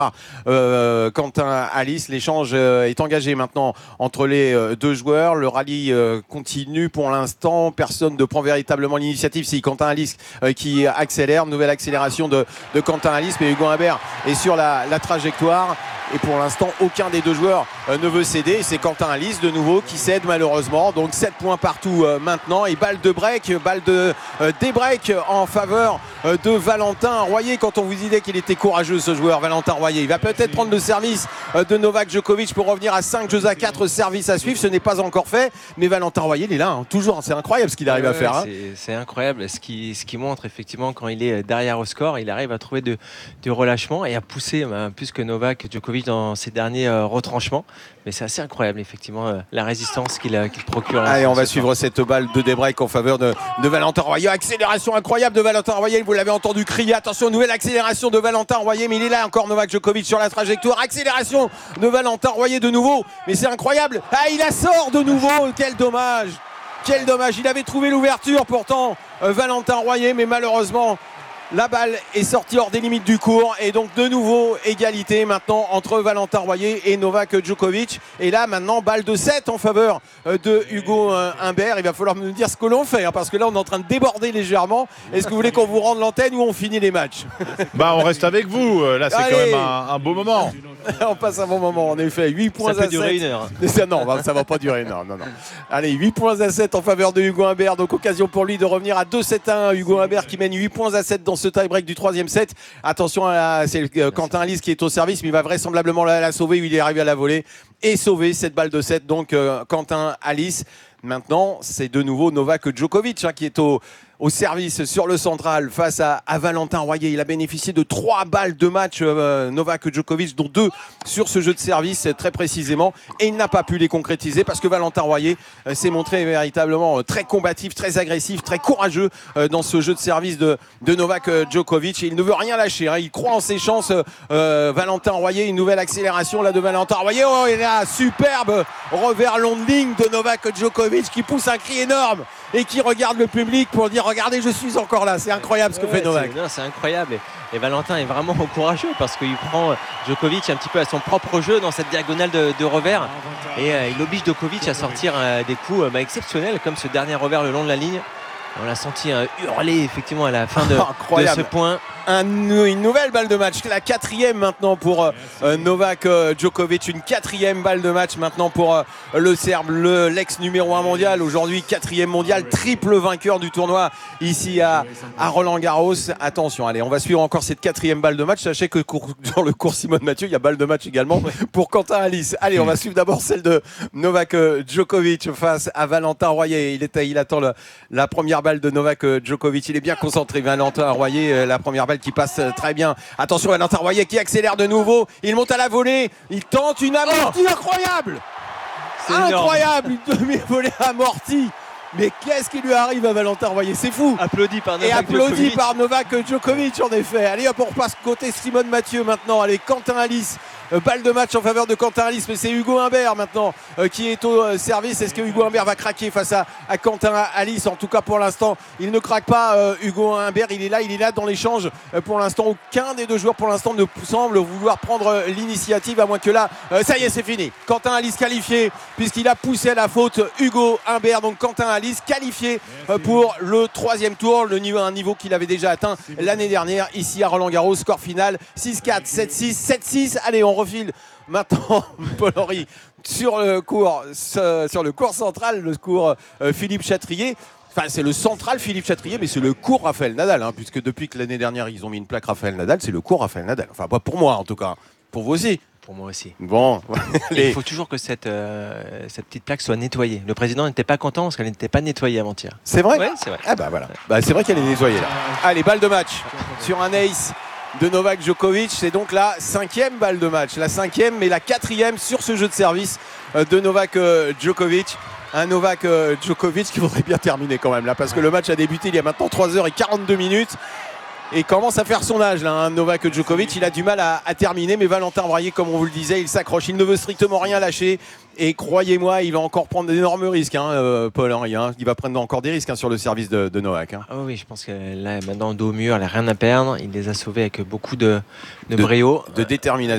Quentin Alice, l'échange est engagé maintenant entre les deux joueurs. Le rallye continue pour l'instant. Personne ne prend véritablement l'initiative. C'est Quentin Alice qui accélère. Nouvelle accélération de Quentin Alice. Mais Hugo Humbert est sur la trajectoire. Et pour l'instant, aucun des deux joueurs ne veut céder. C'est Quentin Alice de nouveau qui cède malheureusement. Donc 7 points partout maintenant. Et balle de break, balle de débreak en faveur de Valentin Royer. Quand on vous disait qu'il était courageux ce joueur, Valentin Royer. Il va peut-être prendre le service de Novak Djokovic pour revenir à 5 jeux à 4 services à suivre. Ce n'est pas encore fait. Mais Valentin Royer, il est là, hein, toujours. C'est incroyable ce qu'il arrive à faire. Hein. C'est incroyable ce qui montre effectivement quand il est derrière au score. Il arrive à trouver du relâchement et à pousser plus que Novak Djokovic dans ses derniers retranchements. Mais c'est assez incroyable effectivement la résistance qu'il procure. Allez, on va suivre cette balle de débreak en faveur de Valentin Royer. Accélération incroyable de Valentin Royer. Vous l'avez entendu crier. Attention, nouvelle accélération de Valentin Royer. Mais il est là encore Novak Djokovic sur la trajectoire. Accélération de Valentin Royer de nouveau. Mais c'est incroyable. Ah, il la sort de nouveau. Quel dommage. Quel dommage. Il avait trouvé l'ouverture pourtant Valentin Royer. Mais malheureusement, la balle est sortie hors des limites du court et donc de nouveau égalité maintenant entre Valentin Royer et Novak Djokovic. Et là maintenant balle de 7 en faveur de Hugo Humbert. Il va falloir me dire ce que l'on fait parce que là on est en train de déborder légèrement. Est-ce que vous voulez qu'on vous rende l'antenne ou on finit les matchs? Bah on reste avec vous. Là c'est quand même un beau moment. On passe un bon moment en effet. 8 points ça à peut durer 7. une heure. Non, ça va pas durer. Non. Allez, 8 points à 7 en faveur de Hugo Humbert. Donc occasion pour lui de revenir à 2-7-1. Hugo Humbert qui mène 8 points à 7 dans ce tie-break du 3e set. Attention, c'est Quentin Alice qui est au service, mais il va vraisemblablement la sauver. Il est arrivé à la volée et sauver cette balle de 7. Donc Quentin Alice. Maintenant, c'est de nouveau Novak Djokovic qui est au service sur le central face à Valentin Royer. Il a bénéficié de 3 balles de match, Novak Djokovic, dont 2 sur ce jeu de service très précisément. Et il n'a pas pu les concrétiser parce que Valentin Royer s'est montré véritablement très combatif, très agressif, très courageux dans ce jeu de service de Novak Djokovic. Et il ne veut rien lâcher. Il croit en ses chances, Valentin Royer. Une nouvelle accélération là de Valentin Royer. Oh, il a un superbe revers long de ligne de Novak Djokovic qui pousse un cri énorme et qui regarde le public pour dire regardez, je suis encore là. C'est incroyable ce que fait Novak. C'est incroyable et Valentin est vraiment courageux parce qu'il prend Djokovic un petit peu à son propre jeu dans cette diagonale de revers et il oblige Djokovic à sortir des coups exceptionnels comme ce dernier revers le long de la ligne. On l'a senti hurler effectivement à la fin de ce point. Une nouvelle balle de match, la 4e maintenant pour Novak Djokovic, une 4e balle de match maintenant pour le Serbe, l'ex numéro 1 mondial, aujourd'hui 4e mondial, triple vainqueur du tournoi ici à Roland Garros. Attention, allez, on va suivre encore cette 4e balle de match. Sachez que dans le cours Simone Mathieu, il y a balle de match également pour Quentin Alice. Allez, on va suivre d'abord celle de Novak Djokovic face à Valentin Royer. Il attend la première balle de Novak Djokovic. Il est bien concentré, Valentin Royer, la première balle qui passe très bien. Attention, Valentin Royer qui accélère de nouveau. Il monte à la volée. Il tente une amortie incroyable. Incroyable, une demi-volée amortie. Mais qu'est-ce qui lui arrive à Valentin Royer? C'est fou. Applaudi par Novak Et applaudi Djokovic. par Novak Djokovic en effet. Allez hop, on repasse côté Simone Mathieu maintenant. Allez, Quentin Alice. Balle de match en faveur de Quentin Alice, mais c'est Hugo Humbert maintenant qui est au service. Est-ce que Hugo Humbert va craquer face à Quentin Alice? En tout cas pour l'instant il ne craque pas. Hugo Humbert il est là dans l'échange. Pour l'instant aucun des deux joueurs pour l'instant ne semble vouloir prendre l'initiative, à moins que là ça y est, c'est fini. Quentin Alice qualifié puisqu'il a poussé à la faute Hugo Humbert. Donc Quentin Alice qualifié pour le 3e tour, un niveau qu'il avait déjà atteint l'année dernière ici à Roland Garros. Score final 6-4, 7-6, 7-6. Allez, on refile maintenant Paul-Henri sur le cours central, le cours Philippe Chatrier. Enfin, c'est le central Philippe Chatrier, mais c'est le cours Rafael Nadal, puisque depuis que l'année dernière ils ont mis une plaque Rafael Nadal, c'est le cours Rafael Nadal. Enfin, pas pour moi en tout cas, pour vous aussi. Pour moi aussi. Bon, il faut toujours que cette petite plaque soit nettoyée. Le président n'était pas content parce qu'elle n'était pas nettoyée avant-hier. C'est vrai? Oui, c'est vrai. Ah bah voilà. Bah, c'est vrai qu'elle est nettoyée là. Allez, balle de match sur un ace de Novak Djokovic. C'est donc la 5e balle de match. La 5e, mais la 4e sur ce jeu de service de Novak Djokovic. Un Novak Djokovic qui voudrait bien terminer quand même là, parce que le match a débuté il y a maintenant 3h42 minutes. Et commence à faire son âge là, Novak Djokovic. Il a du mal à terminer, mais Valentin Royer, comme on vous le disait, il s'accroche, il ne veut strictement rien lâcher. Et croyez-moi, il va encore prendre d'énormes risques, Paul-Henri. Il va prendre encore des risques sur le service de Novak. Oh oui, je pense que là, maintenant, dos au mur, il n'a rien à perdre. Il les a sauvés avec beaucoup de brio. De détermination.